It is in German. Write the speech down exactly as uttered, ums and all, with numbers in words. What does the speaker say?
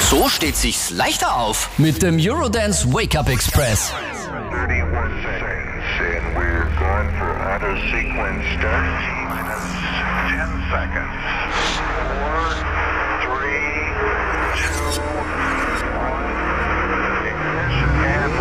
So steht sich's leichter auf mit dem Eurodance Wake-Up Express. thirty-one seconds and we're going for auto sequence start. ten seconds. Four,